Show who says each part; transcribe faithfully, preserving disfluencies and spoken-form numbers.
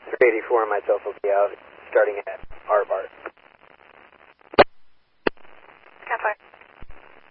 Speaker 1: three eighty-four, myself will be out starting at R bar.